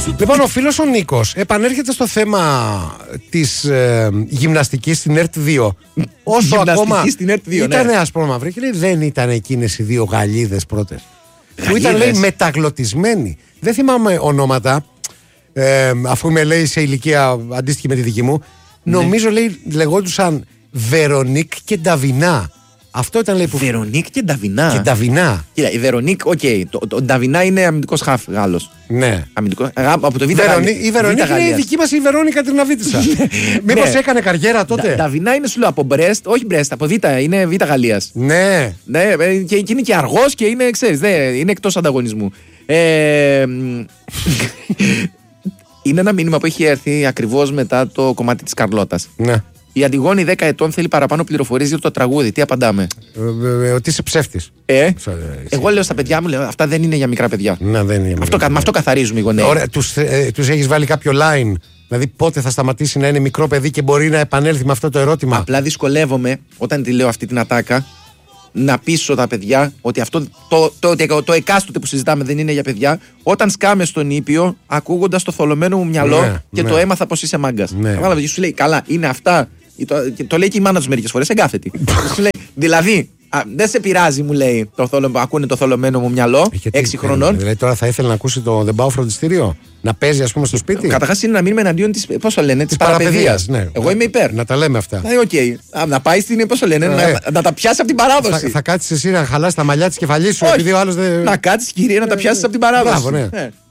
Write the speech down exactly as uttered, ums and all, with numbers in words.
Λοιπόν, ο φίλος ο Νίκος επανέρχεται στο θέμα της ε, γυμναστικής στην ΕΡΤ δύο. Όσο ακόμα στην ΕΡΤ δύο, ήταν ναι. ασπρόμαυρη και λέει δεν ήταν εκείνες οι δύο γαλίδες πρώτες. Που ήταν, λέει, μεταγλωτισμένοι. Δεν θυμάμαι ονόματα, ε, αφού με λέει σε ηλικία αντίστοιχη με τη δική μου. Ναι. Νομίζω, λέει, λεγόντουσαν Βερονίκ και Νταβινά. Αυτό ήταν, λέει, που... Βερονίκ και Νταβινά. Και Νταβινά. Κοίτα, η Βερονίκ, οκ. Okay. Το, το Νταβινά είναι αμυντικός χαφ Γάλλος. Ναι. Αμυντικό, από το Β' Βερονί, η Βερονίκ είναι η δική μας η Βερόνικα Τριναβίτισσα. Μήπως ναι. έκανε καριέρα τότε. Τα Νταβινά είναι, σου λέω, από Μπρέστ, όχι Μπρέστ, από Β', είναι Β' Γαλλίας. Ναι. Ναι, και, και είναι και αργός και είναι, ξέρεις, ναι, είναι εκτός ανταγωνισμού. Ε, είναι ένα μήνυμα που έχει έρθει ακριβώς μετά το κομμάτι της Καρλώτας. Ναι. Η Αντιγόνη δέκα ετών θέλει παραπάνω πληροφορίες για το τραγούδι. Τι απαντάμε? Ε, ε, ότι είσαι ψεύτης. Ε, εγώ λέω στα παιδιά μου, λέω, αυτά δεν είναι για μικρά παιδιά. Να, δεν είναι για αυτό, μικρά. Με αυτό καθαρίζουμε οι γονείς. Ωραία, τους, ε, τους έχεις βάλει κάποιο line, δηλαδή πότε θα σταματήσει να είναι μικρό παιδί και μπορεί να επανέλθει με αυτό το ερώτημα? Απλά δυσκολεύομαι όταν τη λέω αυτή την ατάκα να πείσω τα παιδιά ότι αυτό το, το, το, το εκάστοτε που συζητάμε δεν είναι για παιδιά. Όταν σκάμε στον ήπιο, ακούγοντας το θολωμένο μου μυαλό ναι, και ναι. το έμαθα πως είσαι μάγκας. Ναι. Κατάλαβες, και σου λέει, καλά, είναι αυτά. Το, το λέει και η μάνα του μερικές φορές, εγκάθετη. Σου λέει, δηλαδή, α, δεν σε πειράζει, μου λέει, το θολο, ακούνε το θολωμένο μου μυαλό, έξι χρονών. Δηλαδή τώρα θα ήθελε να ακούσει το Δεν πάω φροντιστήριο, να παίζει, ας πούμε, στο σπίτι. Καταρχάς είναι να μείνουμε εναντίον της, πώς το λένε, της παραπαιδείας. Ναι. Εγώ είμαι υπέρ. Να τα λέμε αυτά. Δηλαδή, okay. Να πάει στην, πώς το λένε, ε, να, να τα πιάσει από την παράδοση. Θα, θα κάτσεις εσύ να χαλάς τα μαλλιά της κεφαλής σου, όχι, επειδή ο άλλος δεν. Να κάτσεις, κυρία, να τα πιάσεις από την παράδοση. Μπράβο, ναι. Ε.